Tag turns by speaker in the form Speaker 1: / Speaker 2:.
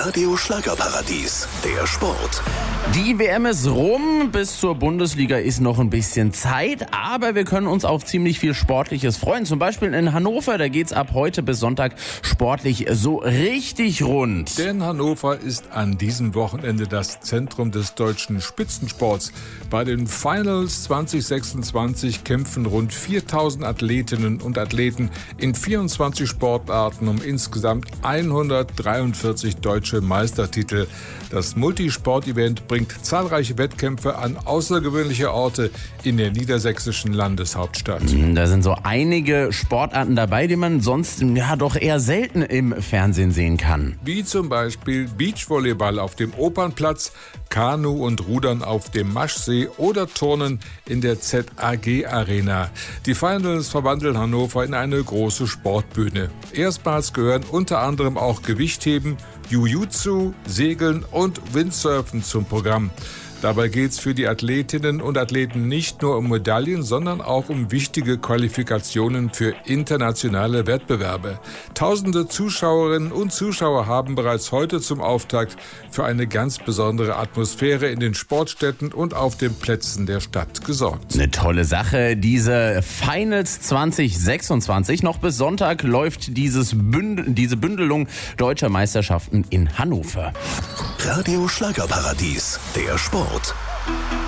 Speaker 1: Radio Schlagerparadies, der Sport.
Speaker 2: Die WM ist rum, bis zur Bundesliga ist noch ein bisschen Zeit, aber wir können uns auf ziemlich viel Sportliches freuen. Zum Beispiel in Hannover, da geht's ab heute bis Sonntag sportlich so richtig rund.
Speaker 3: Denn Hannover ist an diesem Wochenende das Zentrum des deutschen Spitzensports. Bei den Finals 2026 kämpfen rund 4000 Athletinnen und Athleten in 24 Sportarten um insgesamt 143 deutsche Meistertitel. Das Multisport-Event bringt zahlreiche Wettkämpfe an außergewöhnliche Orte in der niedersächsischen Landeshauptstadt.
Speaker 2: Da sind so einige Sportarten dabei, die man sonst doch eher selten im Fernsehen sehen kann.
Speaker 3: Wie zum Beispiel Beachvolleyball auf dem Opernplatz, Kanu und Rudern auf dem Maschsee oder Turnen in der ZAG Arena. Die Finals verwandeln Hannover in eine große Sportbühne. Erstmals gehören unter anderem auch Gewichtheben, Jiu-Jitsu, Segeln und Windsurfen zum Programm. Dabei geht's für die Athletinnen und Athleten nicht nur um Medaillen, sondern auch um wichtige Qualifikationen für internationale Wettbewerbe. Tausende Zuschauerinnen und Zuschauer haben bereits heute zum Auftakt für eine ganz besondere Atmosphäre in den Sportstätten und auf den Plätzen der Stadt gesorgt.
Speaker 2: Eine tolle Sache, diese Finals 2026. Noch bis Sonntag läuft diese Bündelung deutscher Meisterschaften in Hannover.
Speaker 1: Radio Schlagerparadies, der Sport.